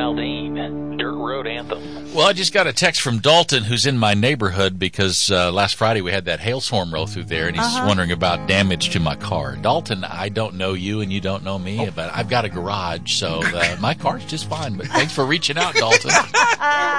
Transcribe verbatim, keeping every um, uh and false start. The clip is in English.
Aldean, Dirt Road Anthem. Well, I just got a text from Dalton, who's in my neighborhood, because uh, last Friday we had that hailstorm roll through there, and he's Uh-huh. wondering about damage to my car. Dalton, I don't know you, and you don't know me, but I've got a garage, so uh, my car's just fine. But thanks for reaching out, Dalton.